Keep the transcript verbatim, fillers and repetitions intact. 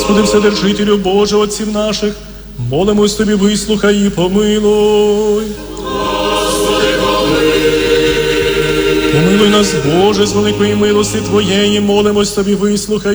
Господи, Вседержителю Боже, отців наших, молимось Тобі, вислухай і помилуй. Господи, помилуй. Помилуй нас, Боже, з великої милости Твоєї, молимось Тобі, вислухай